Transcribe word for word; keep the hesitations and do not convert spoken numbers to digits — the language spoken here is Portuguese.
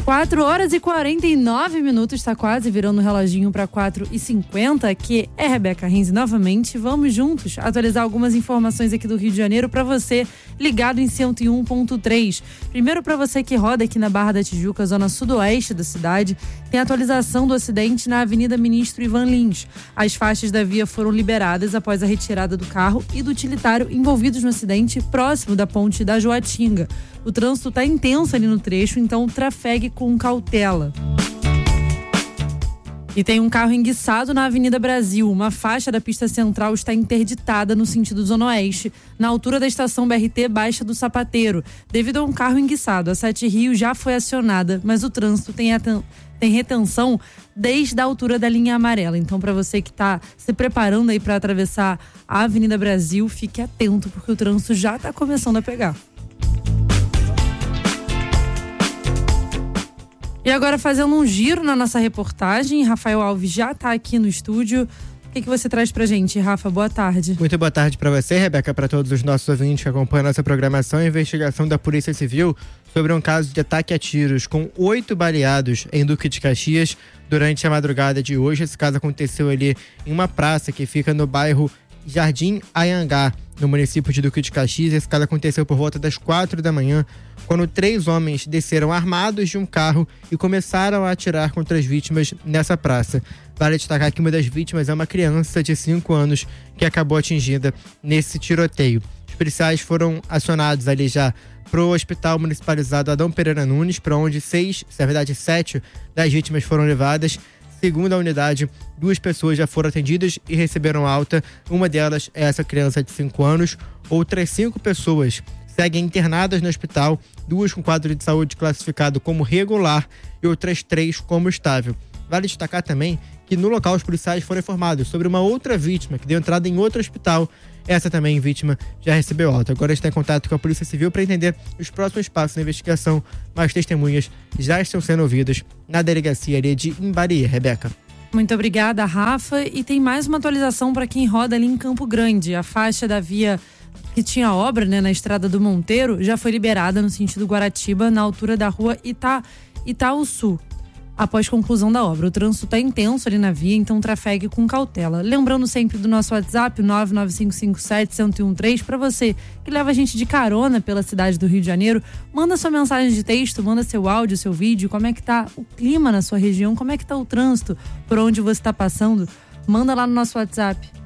quatro horas e quarenta e nove minutos, está quase virando o reloginho para quatro e cinquenta, aqui é Rebeca Renzi novamente. Vamos juntos atualizar algumas informações aqui do Rio de Janeiro para você ligado em cento e um ponto três. Primeiro, para você que roda aqui na Barra da Tijuca, zona sudoeste da cidade, tem atualização do acidente na Avenida Ministro Ivan Lins. As faixas da via foram liberadas após a retirada do carro e do utilitário envolvidos no acidente próximo da ponte da Joatinga. O trânsito está intenso ali no trecho, então trafegue com cautela. E tem um carro enguiçado na Avenida Brasil. Uma faixa da pista central está interditada no sentido zona oeste, na altura da estação B R T Baixa do Sapateiro, devido a um carro enguiçado. A Sete Rio já foi acionada, mas o trânsito tem, aten- tem retenção desde a altura da linha amarela. Então, para você que está se preparando aí para atravessar a Avenida Brasil, fique atento, porque o trânsito já está começando a pegar. E agora, fazendo um giro na nossa reportagem, Rafael Alves já está aqui no estúdio. O que, que você traz pra gente, Rafa? Boa tarde. Muito boa tarde para você, Rebeca, para todos os nossos ouvintes que acompanham a nossa programação. A investigação da Polícia Civil sobre um caso de ataque a tiros com oito baleados em Duque de Caxias durante a madrugada de hoje. Esse caso aconteceu ali em uma praça que fica no bairro Jardim Anhangá, no município de Duque de Caxias. Esse caso aconteceu por volta das quatro da manhã, quando três homens desceram armados de um carro e começaram a atirar contra as vítimas nessa praça. Vale destacar que uma das vítimas é uma criança de cinco anos que acabou atingida nesse tiroteio. Os policiais foram acionados ali já pro Hospital Municipalizado Adão Pereira Nunes, para onde seis, na verdade sete das vítimas foram levadas. Segundo a unidade, duas pessoas já foram atendidas e receberam alta. Uma delas é essa criança de cinco anos. Outras cinco pessoas seguem internadas no hospital, duas com quadro de saúde classificado como regular e outras três como estável. Vale destacar também que no local os policiais foram informados sobre uma outra vítima que deu entrada em outro hospital. Essa também vítima já recebeu alta. Agora está em contato com a Polícia Civil para entender os próximos passos da investigação. Mas testemunhas já estão sendo ouvidas na delegacia ali de Imbari, Rebeca. Muito obrigada, Rafa. E tem mais uma atualização para quem roda ali em Campo Grande. A faixa da via que tinha obra, né, na Estrada do Monteiro, já foi liberada no sentido Guaratiba, na altura da rua Ita, Itaúsu, após conclusão da obra. O trânsito está intenso ali na via, então trafegue com cautela. Lembrando sempre do nosso WhatsApp, nove nove cinco cinco sete, zero um três, para você que leva a gente de carona pela cidade do Rio de Janeiro. Manda sua mensagem de texto, manda seu áudio, seu vídeo, como é que tá o clima na sua região, como é que tá o trânsito, por onde você está passando. Manda lá no nosso WhatsApp.